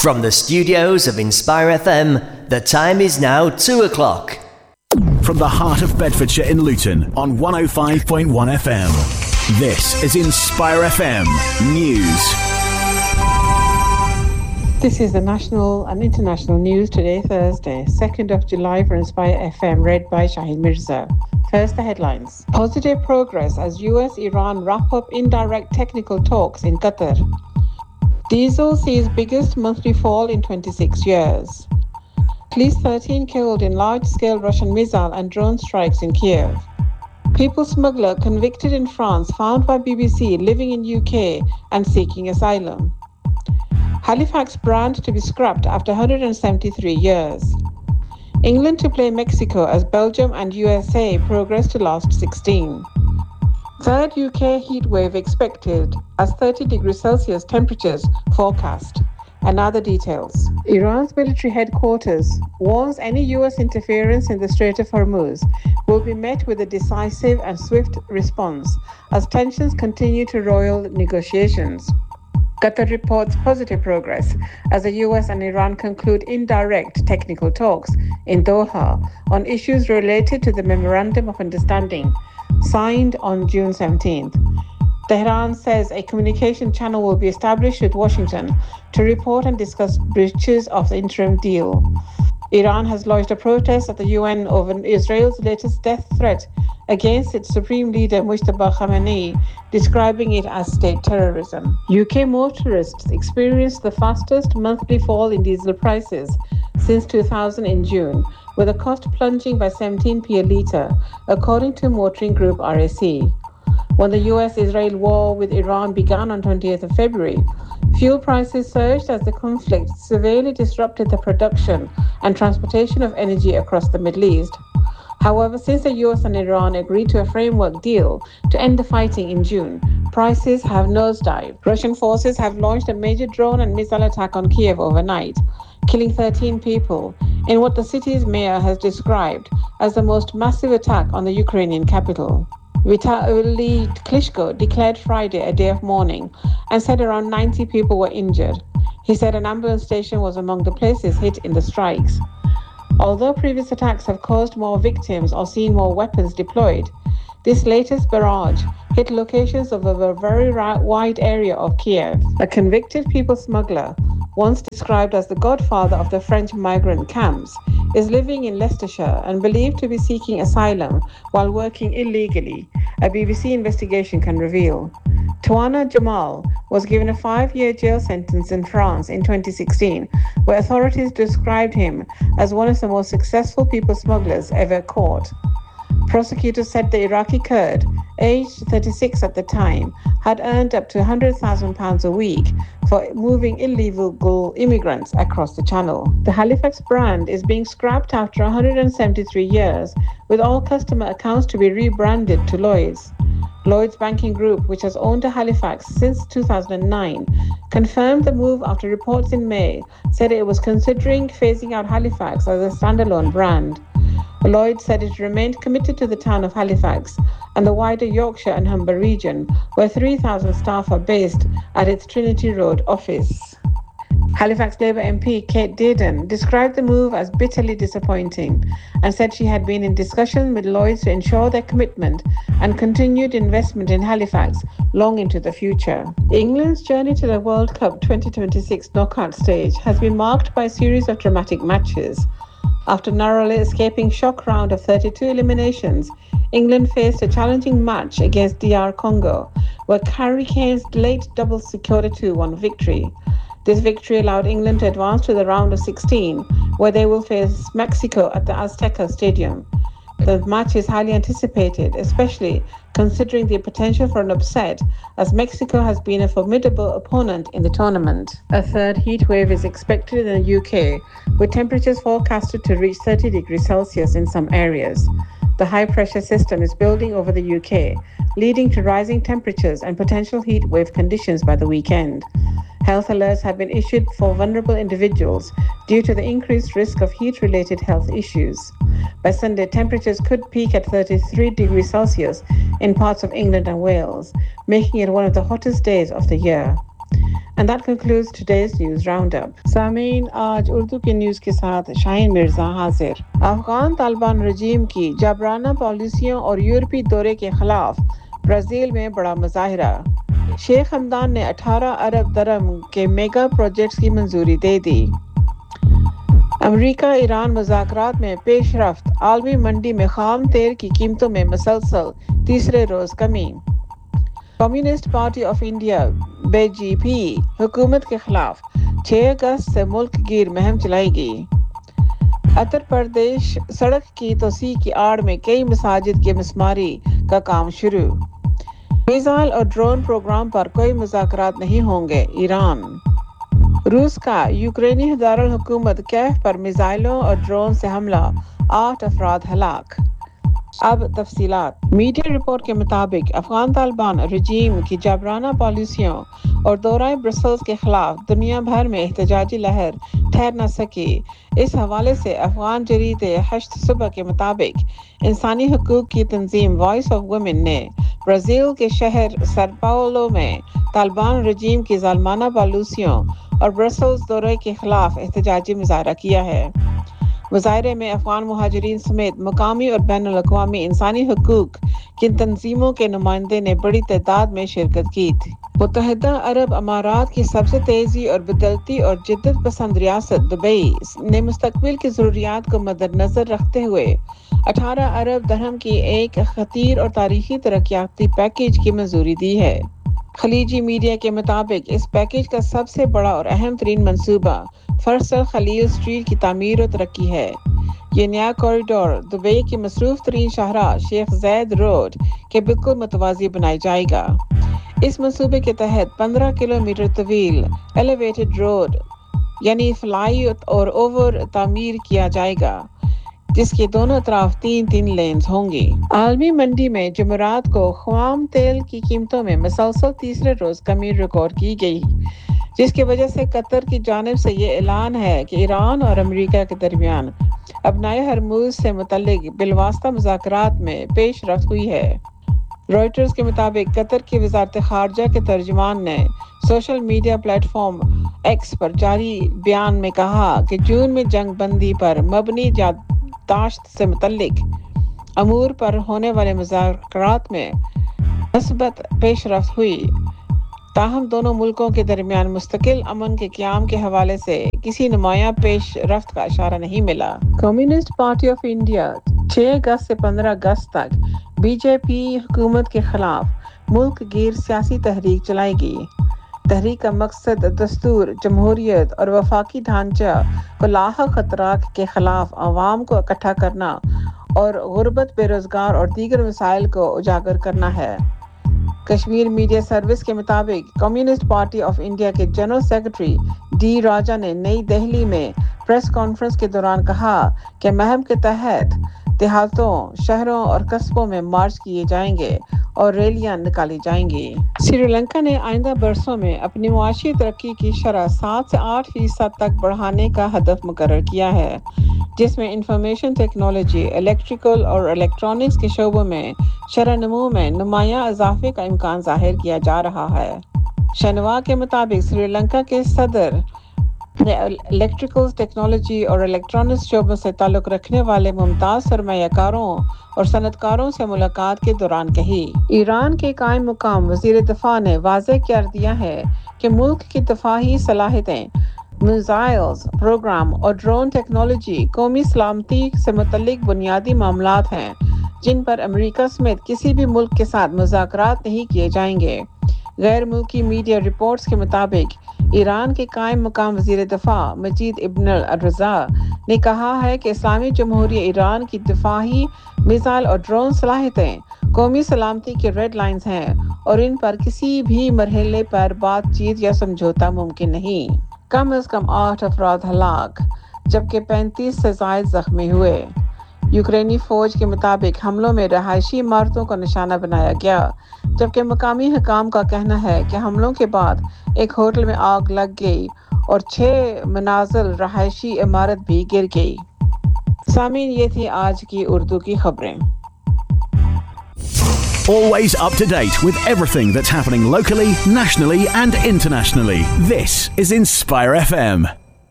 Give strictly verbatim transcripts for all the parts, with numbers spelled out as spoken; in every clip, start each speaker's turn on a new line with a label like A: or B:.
A: From the studios of Inspire F M, the time is now two o'clock.
B: From the heart of Bedfordshire in Luton on one oh five point one F M. This is Inspire F M News.
C: This is the national and international news today, Thursday, second of July for Inspire F M, read by Shahid Mirza. First, the headlines. Positive progress as U S-Iran wrap up indirect technical talks in Qatar. Diesel sees biggest monthly fall in twenty-six years. At least thirteen killed in large-scale Russian missile and drone strikes in Kiev. People smuggler convicted in France found by B B C living in U K and seeking asylum. Halifax brand to be scrapped after one hundred seventy-three years. England to play Mexico as Belgium and U S A progress to last sixteen. Third U K heat wave expected as thirty degrees Celsius temperatures forecast. And other details. Iran's military headquarters warns any U S interference in the Strait of Hormuz will be met with a decisive and swift response as tensions continue to roil negotiations. Qatar reports positive progress as the U S and Iran conclude indirect technical talks in Doha on issues related to the Memorandum of Understanding signed on June seventeenth. Tehran says a communication channel will be established with Washington to report and discuss breaches of the interim deal. Iran has lodged a protest at the U N over Israel's latest death threat against its supreme leader Mujtaba Khamenei, describing it as state terrorism. U K motorists experienced the fastest monthly fall in diesel prices since two thousand in June, with the cost plunging by seventeen p a litre, according to motoring group R A C. When the U S-Israel war with Iran began on twentieth of February, fuel prices surged as the conflict severely disrupted the production and transportation of energy across the Middle East. However, since the U S and Iran agreed to a framework deal to end the fighting in June, prices have nosedived. Russian forces have launched a major drone and missile attack on Kiev overnight, killing thirteen people in what the city's mayor has described as the most massive attack on the Ukrainian capital. Vitaly Klitschko declared Friday a day of mourning and said around ninety people were injured. He said an ambulance station was among the places hit in the strikes. Although previous attacks have caused more victims or seen more weapons deployed, this latest barrage hit locations of a very wide area of Kiev. A convicted people smuggler, once described as the godfather of the French migrant camps, is living in Leicestershire and believed to be seeking asylum while working illegally, a B B C investigation can reveal. Touana Jamal was given a five-year jail sentence in France in twenty sixteen, where authorities described him as one of the most successful people smugglers ever caught. Prosecutors said the Iraqi Kurd, aged thirty-six at the time, had earned up to one hundred thousand pounds a week for moving illegal immigrants across the channel. The Halifax brand is being scrapped after one hundred seventy-three years, with all customer accounts to be rebranded to Lloyds. Lloyds Banking Group, which has owned Halifax since two thousand nine, confirmed the move after reports in May said it was considering phasing out Halifax as a standalone brand. Lloyd said it remained committed to the town of Halifax and the wider Yorkshire and Humber region, where three thousand staff are based at its Trinity Road office. Halifax Labour M P Kate Dearden described the move as bitterly disappointing and said she had been in discussion with Lloyds to ensure their commitment and continued investment in Halifax long into the future. England's journey to the World Cup twenty twenty-six knockout stage has been marked by a series of dramatic matches. After narrowly escaping shock round of thirty-two eliminations, England faced a challenging match against D R Congo, where Harry Kane's late double secured a two one victory. This victory allowed England to advance to the round of sixteen, where they will face Mexico at the Azteca Stadium. The match is highly anticipated, especially considering the potential for an upset, as Mexico has been a formidable opponent in the tournament. A third heat wave is expected in the U K, with temperatures forecasted to reach thirty degrees Celsius in some areas. The high-pressure system is building over the U K, leading to rising temperatures and potential heat wave conditions by the weekend. Health alerts have been issued for vulnerable individuals due to the increased risk of heat-related health issues. By Sunday, temperatures could peak at thirty-three degrees Celsius in parts of England and Wales, making it one of the hottest days of the year. And that concludes today's news roundup. سامعین آج اردو کے news کے ساتھ شاہین مرزا حاضر. افغان طالبان رجیم کی جبرانہ پالیسیوں اور یورپی دورے کے خلاف برازیل میں بڑا مظاہرہ. شیخ حمدان نے اٹھارہ ارب درہم کے میگا پروجیکٹس کی منظوری دے دی. امریکہ ایران مذاکرات میں پیش رفت. عالمی منڈی میں خام تیل کی قیمتوں میں مسلسل تیسرے روز کمی. Communist party of India B J پی حکومت کے خلاف چھ اگست سے ملک گیر مہم چلائی گئی. اتر پردیش سڑک کی توسیع کی آڑ میں کئی مساجد کی مسماری کا کام شروع. میزائل اور ڈرون پروگرام پر کوئی مذاکرات نہیں ہوں گے. ایران. روس کا یوکرینی دارالحکومت کیف پر میزائلوں اور ڈرون سے حملہ. آٹھ افراد ہلاک. اب تفصیلات. میڈیا رپورٹ کے مطابق افغان طالبان رجیم کی جبرانہ پالیسیوں اور دورہ برسلز کے خلاف دنیا بھر میں احتجاجی لہر ٹھہر نہ سکی. اس حوالے سے افغان جریدے ہشت صبح کے مطابق انسانی حقوق کی تنظیم وائس آف ویمن نے برازیل کے شہر سر پاولو میں طالبان رجیم کی ظالمانہ پالیسیوں اور برسلز دورے کے خلاف احتجاجی مظاہرہ کیا ہے. مظاہرے میں افغان مہاجرین سمیت مقامی اور بین الاقوامی انسانی حقوق کی تنظیموں کے نمائندے نے بڑی تعداد میں شرکت کی تھی. متحدہ عرب امارات کی سب سے تیزی اور بدلتی اور جدت پسند ریاست دبئی نے مستقبل کی ضروریات کو مد نظر رکھتے ہوئے اٹھارہ ارب درہم کی ایک خطیر اور تاریخی ترقیاتی پیکیج کی منظوری دی ہے. خلیجی میڈیا کے مطابق اس پیکیج کا سب سے بڑا اور اہم ترین منصوبہ فرسٹ خلیل اسٹریٹ کی تعمیر و ترقی ہے. یہ نیا کوریڈور دبئی کی مصروف ترین شاہراہ شیخ زاید روڈ کے بالکل متوازی بنایا جائے گا. اس منصوبے کے تحت پندرہ کلومیٹر طویل ایلیویٹڈ روڈ یعنی فلائی اور اوور تعمیر کیا جائے گا جس کے دونوں اطراف تین تین لینز ہوں گی. عالمی منڈی میں جمعرات کو خام تیل کی قیمتوں میں مسلسل تیسرے روز کمی ریکارڈ کی گئی جس کی وجہ سے قطر کی جانب سے یہ اعلان ہے کہ ایران اور امریکہ کے درمیان ابنائے ہرموز سے متعلق بالواسطہ مذاکرات میں پیش رفت ہوئی ہے. روئٹرز کے مطابق قطر کی وزارت خارجہ کے ترجمان نے social media plate form x پر جاری بیان میں کہا کہ جون میں جنگ بندی پر مبنی یادداشت سے متعلق امور پر ہونے والے مذاکرات میں مثبت پیش رفت ہوئی تاہم دونوں ملکوں کے درمیان مستقل امن کے قیام کے حوالے سے کسی نمایاں پیش رفت کا اشارہ نہیں ملا. کمیونسٹ پارٹی آف انڈیا چھ اگست سے پندرہ اگست تک بی جے پی حکومت کے خلاف ملک گیر سیاسی تحریک چلائے گی. تحریک کا مقصد دستور، جمہوریت اور وفاقی ڈھانچہ کو لاحق خطرات کے خلاف عوام کو اکٹھا کرنا اور غربت، بے روزگار اور دیگر مسائل کو اجاگر کرنا ہے. کشمیر میڈیا سروس کے مطابق کمیونسٹ پارٹی آف انڈیا کے جنرل سیکرٹری ڈی راجا نے نئی دہلی میں پریس کانفرنس کے دوران کہا کہ مہم کے تحت دیہاتوں، شہروں اور قصبوں میں مارچ کیے جائیں گے اور ریلیاں نکالی جائیں گی. سری لنکا نے آئندہ برسوں میں اپنی معاشی ترقی کی شرح سات سے آٹھ فیصد تک بڑھانے کا ہدف مقرر کیا ہے جس میں انفارمیشن ٹیکنالوجی، الیکٹریکل اور الیکٹرانکس کے شعبوں میں شرح نمو میں نمایاں اضافے کا امکان ظاہر کیا جا رہا ہے. شنوا کے مطابق سری لنکا کے صدر نے الیکٹریکل ٹیکنالوجی اور الیکٹرانکس شعبوں سے تعلق رکھنے والے ممتاز سرمایہ کاروں اور صنعت کاروں سے ملاقات کے دوران کہی. ایران کے قائم مقام وزیر دفاع نے واضح کر دیا ہے کہ ملک کی دفاعی صلاحیتیں، میزائلز پروگرام اور ڈرون ٹیکنالوجی قومی سلامتی سے متعلق بنیادی معاملات ہیں جن پر امریکہ سمیت کسی بھی ملک کے ساتھ مذاکرات نہیں کیے جائیں گے. غیر ملکی میڈیا رپورٹس کے مطابق ایران کے قائم مقام وزیر دفاع مجید ابن الرضا نے کہا ہے کہ اسلامی جمہوریہ ایران کی دفاعی میزائل اور ڈرون صلاحیتیں قومی سلامتی کے ریڈ لائنز ہیں اور ان پر کسی بھی مرحلے پر بات چیت یا سمجھوتہ ممکن نہیں. کم از کم آٹھ افراد ہلاک جبکہ پینتیس سے زائد زخمی ہوئے. یوکرینی فوج کے مطابق حملوں میں رہائشی عمارتوں کو نشانہ بنایا گیا جبکہ مقامی حکام کا کہنا ہے کہ حملوں کے بعد ایک ہوٹل میں آگ لگ گئی اور چھ منازل رہائشی عمارت بھی گر گئی. سامعین، یہ تھی آج کی اردو کی خبریں.
B: Always up to date with everything that's happening locally, nationally and internationally. This is Inspire F M.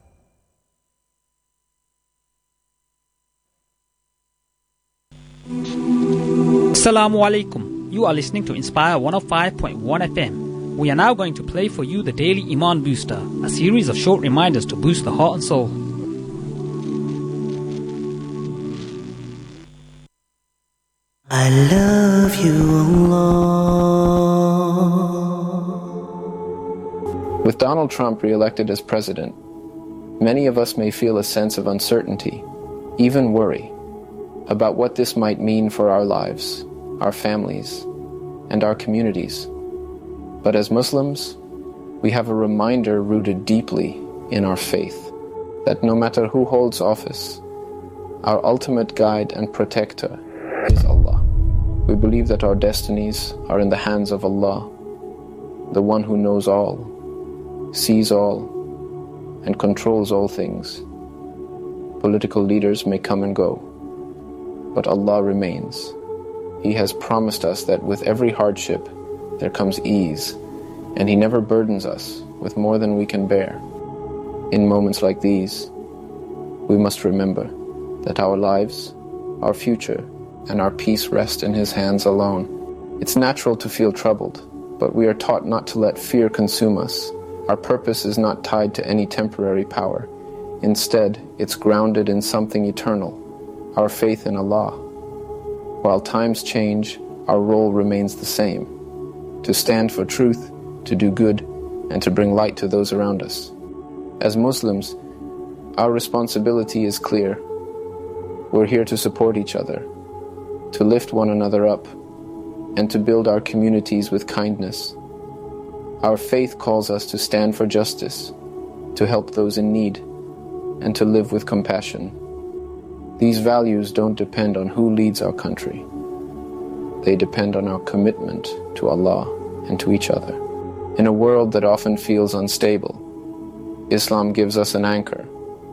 D: Assalamu alaikum. You are listening to Inspire one oh five point one F M. We are now going to play for you the Daily Iman Booster, a series of short reminders to boost the heart and soul.
E: I love you, Allah.
F: With Donald Trump re-elected as president, many of us may feel a sense of uncertainty, even worry, about what this might mean for our lives, our families, and our communities. But as Muslims, we have a reminder rooted deeply in our faith, that no matter who holds office, our ultimate guide and protector is Allah. We believe that our destinies are in the hands of Allah, the one who knows all, sees all, and controls all things. Political leaders may come and go, but Allah remains. He has promised us that with every hardship, there comes ease, and He never burdens us with more than we can bear. In moments like these, we must remember that our lives, our future, and our peace rest in His hands alone. It's natural to feel troubled, but we are taught not to let fear consume us. Our purpose is not tied to any temporary power. Instead, it's grounded in something eternal, our faith in Allah. While times change, our role remains the same: to stand for truth, to do good, and to bring light to those around us. As Muslims, our responsibility is clear. We're here to support each other, to lift one another up, and to build our communities with kindness. Our faith calls us to stand for justice, to help those in need, and to live with compassion. These values don't depend on who leads our country. They depend on our commitment to Allah and to each other. In a world that often feels unstable, Islam gives us an anchor.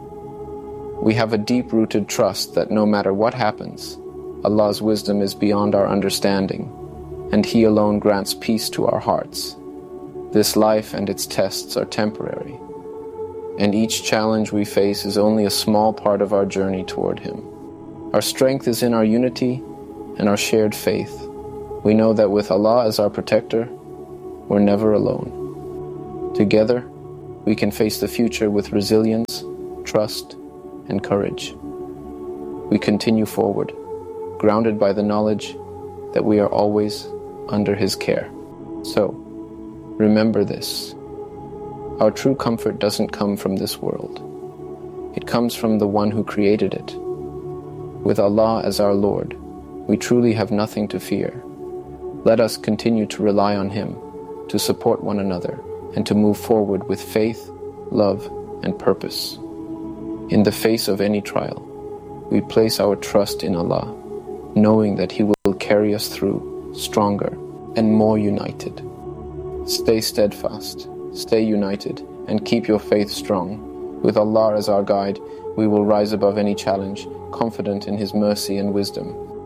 F: We have a deep-rooted trust that no matter what happens, Allah's wisdom is beyond our understanding, and He alone grants peace to our hearts. This life and its tests are temporary, and each challenge we face is only a small part of our journey toward Him. Our strength is in our unity and our shared faith. We know that with Allah as our protector, we're never alone. Together, we can face the future with resilience, trust, and courage. We continue forward, grounded by the knowledge that we are always under His care. So, remember this. Our true comfort doesn't come from this world. It comes from the one who created it. With Allah as our Lord, we truly have nothing to fear. Let us continue to rely on Him, to support one another, and to move forward with faith, love, and purpose. In the face of any trial, we place our trust in Allah, knowing that He will carry us through stronger and more united. Stay steadfast, stay united, and keep your faith strong. With Allah as our guide, we will rise above any challenge, confident in His mercy and wisdom.